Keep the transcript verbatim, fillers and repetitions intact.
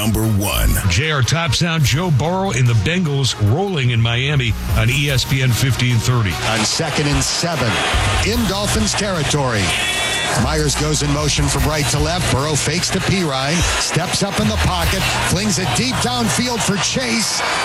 number one. J R Top Sound, Joe Burrow and the Bengals rolling in Miami on E S P N fifteen thirty. On second and seven, in Dolphins territory. Myers goes in motion from right to left. Burrow fakes to Pirine, steps up in the pocket, flings it deep downfield for Chase.